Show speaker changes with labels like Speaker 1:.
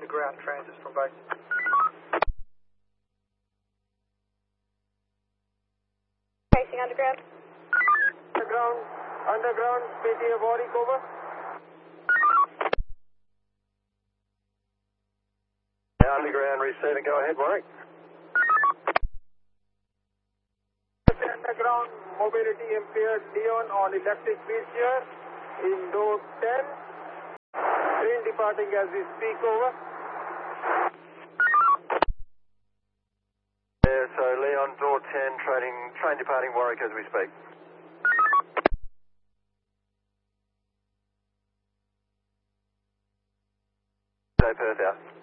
Speaker 1: ground transit from base.
Speaker 2: Racing underground.
Speaker 3: Underground, PTA Warwick over.
Speaker 4: Underground receiving, go ahead, Warwick.
Speaker 3: Underground, mobility impaired Leon on electric wheelchair in door 10. Train departing as we speak, over.
Speaker 4: Yeah, so Leon, door 10, train departing Warwick as we speak. Perth out.